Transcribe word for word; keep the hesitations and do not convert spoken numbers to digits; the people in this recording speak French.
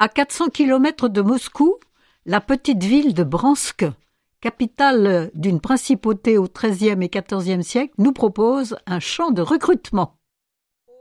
À quatre cents kilomètres de Moscou, la petite ville de Bransk, capitale d'une principauté au treizième et quatorzième siècle, nous propose un champ de recrutement.